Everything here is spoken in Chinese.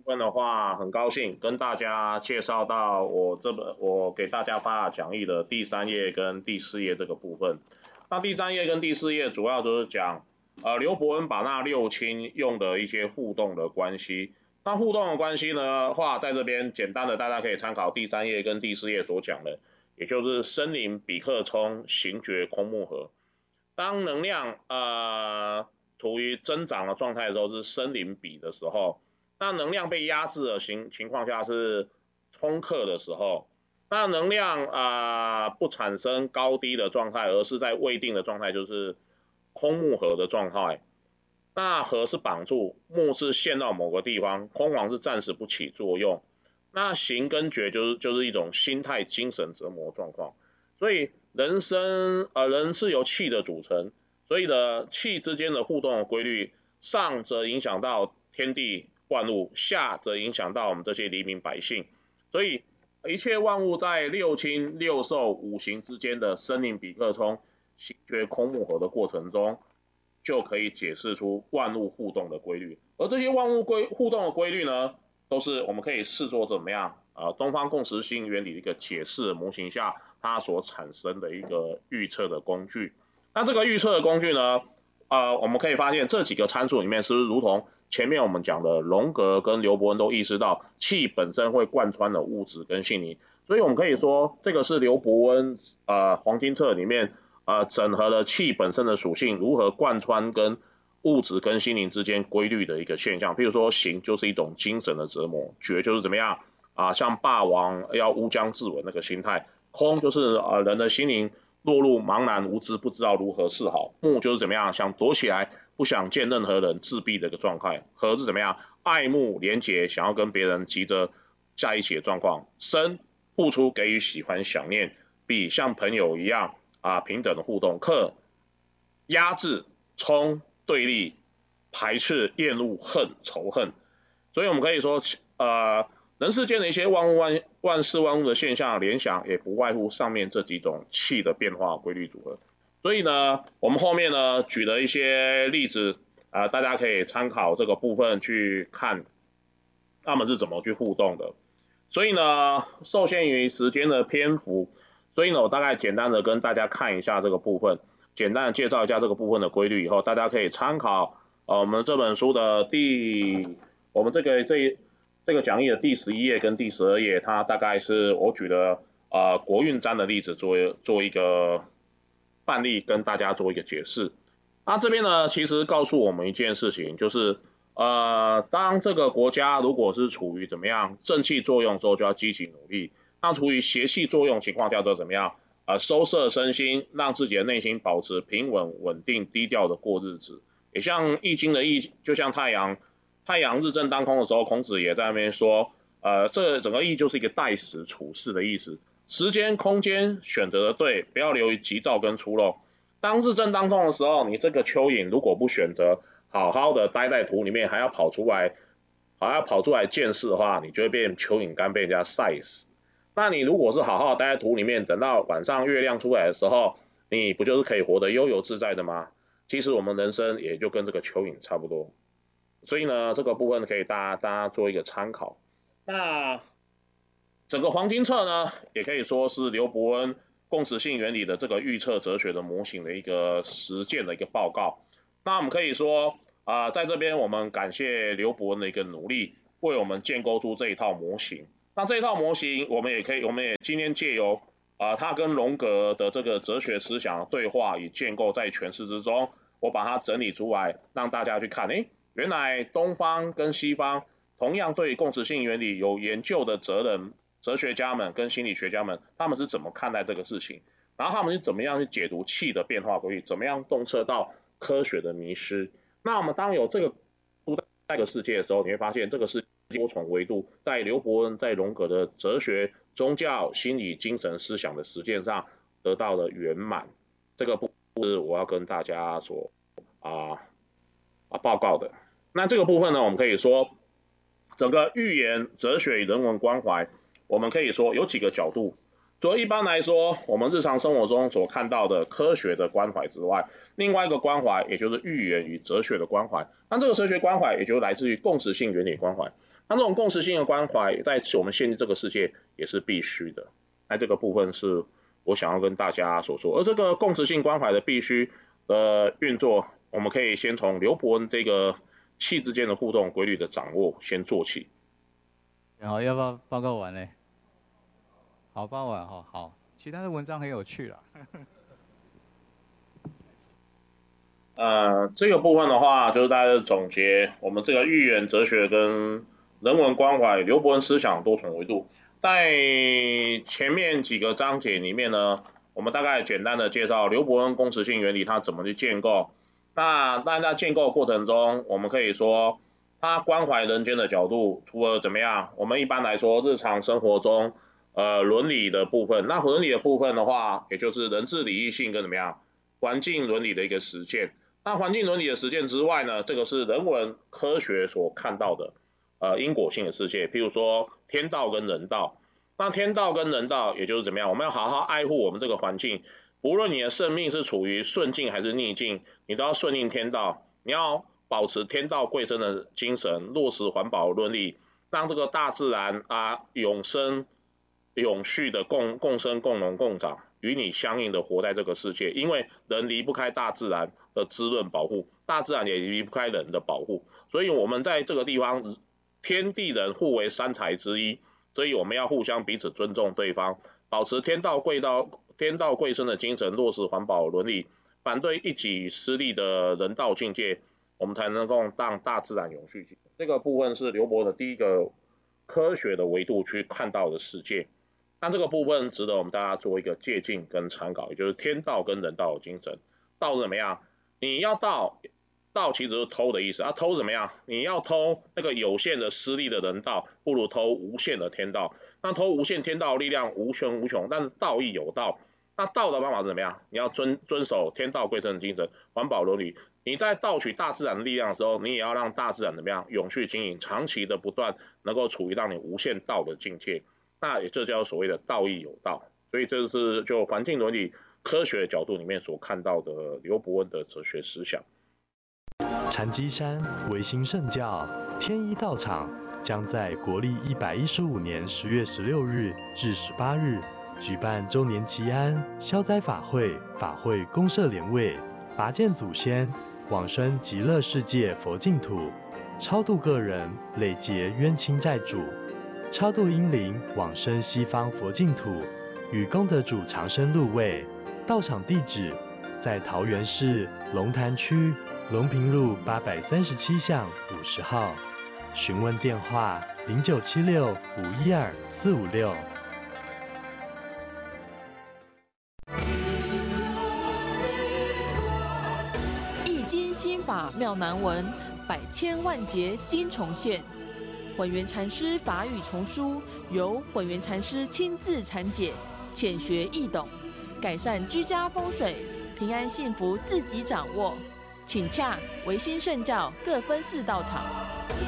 分的话，很高兴跟大家介绍到我给大家发的讲义的第三页跟第四页这个部分。那第三页跟第四页主要就是讲，刘伯温把那六亲用的一些互动的关系。那互动的关系呢话，在这边简单的大家可以参考第三页跟第四页所讲的，也就是生灵比克冲，形觉空木合。当能量处于增长的状态的时候是生灵比的时候，那能量被压制的情况下是冲克的时候，那能量不产生高低的状态，而是在未定的状态，就是空木合的状态。那合是绑住，木是陷到某个地方，空亡是暂时不起作用。那形跟觉就是一种心态精神折磨状况。所以人是由气的组成，所以呢气之间的互动的规律，上则影响到天地万物，下则影响到我们这些黎民百姓。所以一切万物在六亲六兽五行之间的生灵比克冲，形觉空木合的过程中，就可以解释出万物互动的规律。而这些万物互动的规律呢，都是我们可以视作怎么样东方共识性原理的一个解释模型下它所产生的一个预测的工具。那这个预测的工具呢，我们可以发现这几个参数里面是不是如同前面我们讲的荣格跟刘伯温都意识到气本身会贯穿的物质跟性灵，所以我们可以说这个是刘伯温黄金册里面整合了气本身的属性如何贯穿跟物质跟心灵之间规律的一个现象。譬如说形就是一种精神的折磨，觉就是怎么样像霸王要乌江自刎那个心态，空就是人的心灵落入茫然无知，不知道如何是好。木就是怎么样想躲起来，不想见任何人，自闭的一个状态。合是怎么样爱慕连结，想要跟别人急着在一起的状况。生付出给予喜欢想念，比像朋友一样平等的互动。克压制冲对立排斥厌恶恨仇恨。所以我们可以说人世间的一些万事万物的现象联想，也不外乎上面这几种气的变化规律组合。所以呢，我们后面呢举了一些例子大家可以参考这个部分去看他们是怎么去互动的。所以呢，受限于时间的篇幅，所以呢，我大概简单的跟大家看一下这个部分，简单的介绍一下这个部分的规律以后，大家可以参考我们这本书的我们这个讲义的第11页跟第12页，它大概是我举的国运占的例子做一个范例跟大家做一个解释。那这边呢，其实告诉我们一件事情，就是当这个国家如果是处于怎么样正气作用之后，就要积极努力；那处于邪气作用情况下，就怎么样收摄身心，让自己的内心保持平稳、稳定、低调的过日子。也像《易经》的易，就像太阳日正当空的时候，孔子也在那边说，这整个易就是一个待时处事的意思，时间、空间选择的对，不要流于急躁跟粗陋。当日正当空的时候，你这个蚯蚓如果不选择好好的待在土里面，还要跑出来见识的话，你就会变蚯蚓干被人家晒死。那你如果是好好的待在土里面，等到晚上月亮出来的时候，你不就是可以活得悠游自在的吗？其实我们人生也就跟这个蚯蚓差不多。所以呢，这个部分可以大家做一个参考。那整个黄金册呢，也可以说是刘伯温共识性原理的这个预测哲学的模型的一个实践的一个报告。那我们可以说在这边我们感谢刘伯温的一个努力，为我们建构出这一套模型。那这一套模型，我们也今天借由他跟荣格的这个哲学思想对话与建构在诠释之中，我把它整理出来，让大家去看。原来东方跟西方同样对共识性原理有研究的哲学家们跟心理学家们，他们是怎么看待这个事情，然后他们是怎么样去解读气的变化规律，怎么样洞彻到科学的迷失。那我们当有这个世界的时候，你会发现这个是多重维度，在刘伯温在荣格的哲学、宗教、心理、精神思想的实践上得到了圆满。这个部分是我要跟大家所报告的。那这个部分呢，我们可以说整个寓言、哲学与人文关怀，我们可以说有几个角度。除了一般来说我们日常生活中所看到的科学的关怀之外，另外一个关怀也就是寓言与哲学的关怀。那这个哲学关怀也就来自于共识性原理关怀。 那这种共识性的关怀，在我们现在这个世界也是必须的。那这个部分是我想要跟大家所说，而这个共识性关怀的必须运作，我们可以先从刘伯温这个气之间的互动规律的掌握先做起。 然后要不要报告完嘞？好，报完哈，好，其他的文章很有趣啦。 这个部分的话，就是大家的总结我们这个寓言哲学跟人文关怀、刘伯温思想多重维度。在前面几个章节里面呢，我们大概简单的介绍刘伯温共识性原理它怎么去建构。那在建构过程中，我们可以说，他关怀人间的角度，除了怎么样，我们一般来说日常生活中，伦理的部分，那伦理的部分的话，也就是人治礼义信跟怎么样，环境伦理的一个实践。那环境伦理的实践之外呢，这个是人文科学所看到的，因果性的世界，譬如说天道跟人道。那天道跟人道，也就是怎么样，我们要好好爱护我们这个环境，无论你的生命是处于顺境还是逆境，你都要顺应天道，你要保持天道贵生的精神，落实环保伦理，让这个大自然永生永续的共生共荣共长，与你相应的活在这个世界。因为人离不开大自然的滋润保护，大自然也离不开人的保护，所以我们在这个地方，天地人互为三才之一，所以我们要互相彼此尊重对方，保持天道贵生的精神，落实环保伦理，反对一己私利的人道境界，我们才能够让大自然永续。这个部分是刘伯的第一个科学的维度去看到的世界。那这个部分值得我们大家做一个借鉴跟参考，也就是天道跟人道的精神。道是怎么样？你要道其实是偷的意思，偷怎么样？你要偷那个有限的私利的人道，不如偷无限的天道。那偷无限天道的力量无穷无穷，但是道义有道。那道的方法是怎么样？你要遵守天道贵生的精神，环保伦理。你在盗取大自然的力量的时候，你也要让大自然怎么样永续经营，长期的不断能够处于让你无限道的境界。那也这叫所谓的道义有道。所以这是就环境伦理科学角度里面所看到的刘伯温的哲学思想。 禅机山维新圣教天一道场将在国历115年10月16日至18日举办周年祈安消灾法会，法会公设莲位，拔剑祖先，往生极乐世界佛净土，超度个人累劫冤亲债主，超度阴灵往生西方佛净土，与功德主长生入位。道场地址在桃园市龙潭区龙平路837巷50号，询问电话0976512456。 易经心法妙难文，百千万劫经重现。混元禅师法语丛书由混元禅师亲自阐解，浅学易懂，改善居家风水，平安幸福自己掌握。请洽维新圣教各分寺道场。